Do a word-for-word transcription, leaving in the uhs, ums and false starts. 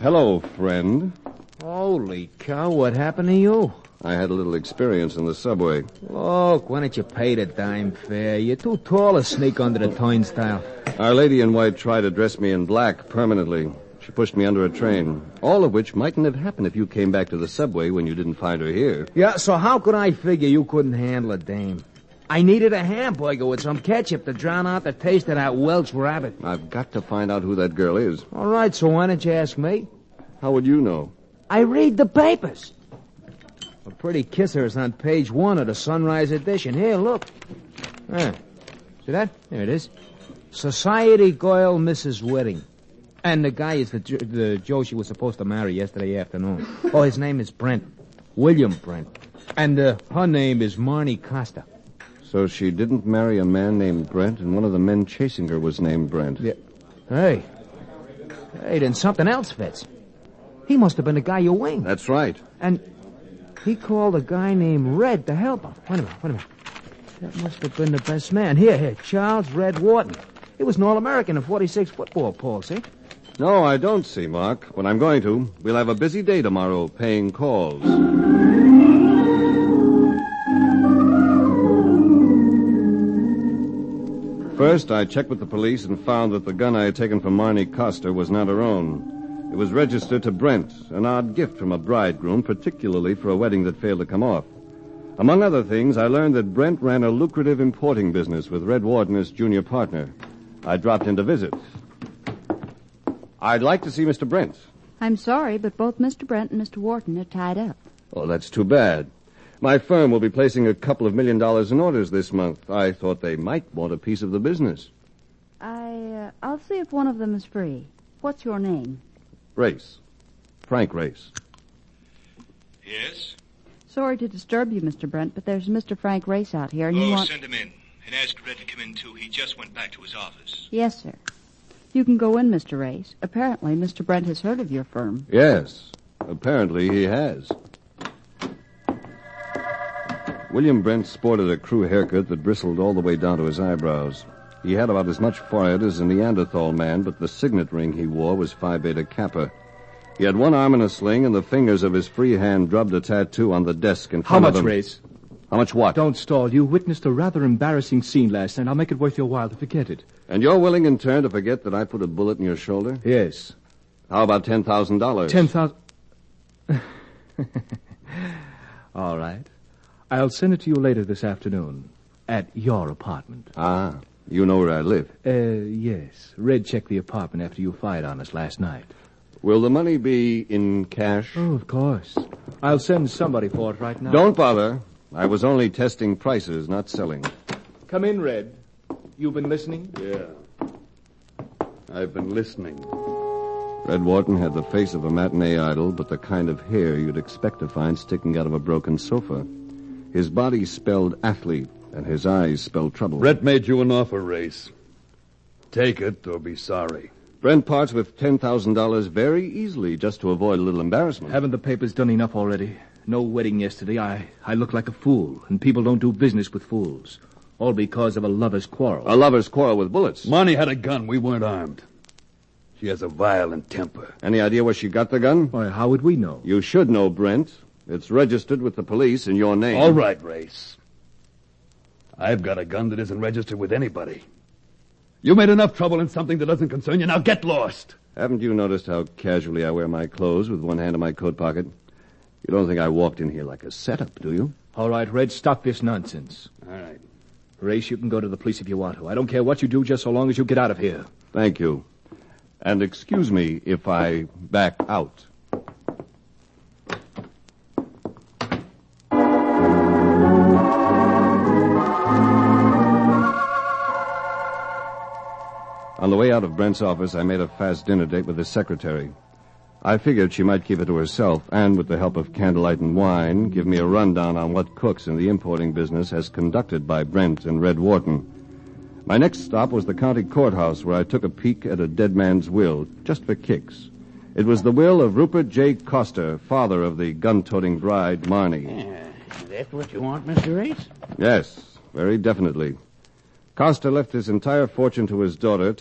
Hello, friend. Holy cow, what happened to you? I had a little experience in the subway. Look, why don't you pay the dime fare? You're too tall to sneak under the turnstile. Our lady in white tried to dress me in black permanently. She pushed me under a train. All of which mightn't have happened if you came back to the subway when you didn't find her here. Yeah, so how could I figure you couldn't handle a dame? I needed a hamburger with some ketchup to drown out the taste of that Welsh rabbit. I've got to find out who that girl is. All right, so why don't you ask me? How would you know? I read the papers. A pretty kisser is on page one of the Sunrise edition. Here, look. Ah, see that? There it is. Society Girl, Missus Wedding. And the guy is the, the Joe she was supposed to marry yesterday afternoon. Oh, his name is Brent. William Brent. And uh, her name is Marnie Costa. So she didn't marry a man named Brent, and one of the men chasing her was named Brent. Yeah. Hey. Hey, then something else fits. He must have been the guy you winged. That's right. And he called a guy named Red to help him. Wait a minute, wait a minute. That must have been the best man. Here, here, Charles Red Wharton. He was an All-American in forty-six football, Paul, see? No, I don't see, Mark. When I'm going to, we'll have a busy day tomorrow paying calls. First, I checked with the police and found that the gun I had taken from Marnie Costa was not her own. It was registered to Brent, an odd gift from a bridegroom, particularly for a wedding that failed to come off. Among other things, I learned that Brent ran a lucrative importing business with Red Wharton as junior partner. I dropped in to visit. I'd like to see Mister Brent. I'm sorry, but both Mister Brent and Mister Wharton are tied up. Oh, that's too bad. My firm will be placing a couple of million dollars in orders this month. I thought they might want a piece of the business. I, uh, I'll see if one of them is free. What's your name? Race. Frank Race. Yes? Sorry to disturb you, Mister Brent, but there's Mister Frank Race out here, and you oh, want... send him in. And ask Red to come in, too. He just went back to his office. Yes, sir. You can go in, Mister Race. Apparently, Mister Brent has heard of your firm. Yes. Apparently he has. William Brent sported a crew haircut that bristled all the way down to his eyebrows. He had about as much forehead as a Neanderthal man, but the signet ring he wore was Phi Beta Kappa. He had one arm in a sling, and the fingers of his free hand drubbed a tattoo on the desk in front How of him. much, Race? How much what? Don't stall. You witnessed a rather embarrassing scene last night. I'll make it worth your while to forget it. And you're willing in turn to forget that I put a bullet in your shoulder? Yes. How about ten thousand dollars? Ten thousand... All right. I'll send it to you later this afternoon. At your apartment. Ah, you know where I live. Uh, yes. Red checked the apartment after you fired on us last night. Will the money be in cash? Oh, of course. I'll send somebody for it right now. Don't bother. I was only testing prices, not selling. Come in, Red. You've been listening? Yeah. I've been listening. Red Wharton had the face of a matinee idol, but the kind of hair you'd expect to find sticking out of a broken sofa. His body spelled athlete, and his eyes spelled trouble. Brent made you an offer, Race. Take it or be sorry. Brent parts with ten thousand dollars very easily just to avoid a little embarrassment. Haven't the papers done enough already? No wedding yesterday. I, I look like a fool, and people don't do business with fools. All because of a lover's quarrel. A lover's quarrel with bullets. Marnie had a gun. We weren't armed. She has a violent temper. Any idea where she got the gun? Why, how would we know? You should know, Brent. It's registered with the police in your name. All right, Race. I've got a gun that isn't registered with anybody. You made enough trouble in something that doesn't concern you. Now get lost. Haven't you noticed how casually I wear my clothes with one hand in my coat pocket? You don't think I walked in here like a setup, do you? All right, Red, stop this nonsense. All right. Race, you can go to the police if you want to. I don't care what you do, just so long as you get out of here. Thank you. And excuse me if I back out. On the way out of Brent's office, I made a fast dinner date with his secretary. I figured she might keep it to herself and, with the help of candlelight and wine, give me a rundown on what cooks in the importing business as conducted by Brent and Red Wharton. My next stop was the county courthouse, where I took a peek at a dead man's will, just for kicks. It was the will of Rupert J. Costa, father of the gun-toting bride, Marnie. Uh, that's what you want, Mister Race? Yes, very definitely. Costa left his entire fortune to his daughter